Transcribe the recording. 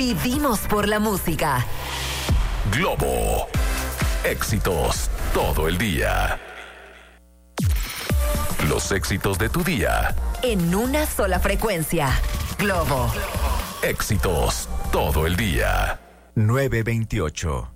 Vivimos por la música. Globo. Éxitos todo el día. Los éxitos de tu día. En una sola frecuencia. Globo. Éxitos todo el día. 928.